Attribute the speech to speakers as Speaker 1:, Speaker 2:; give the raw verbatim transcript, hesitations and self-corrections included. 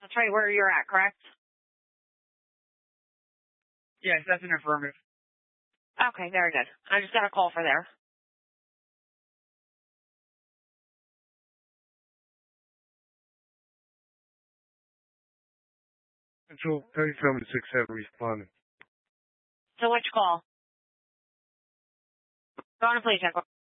Speaker 1: That's right where you're at, correct?
Speaker 2: Yes, that's an affirmative.
Speaker 1: Okay, very good. I just got a call for there.
Speaker 3: Central thirty-seven six seven responding.
Speaker 1: So which call? Go on, please, check.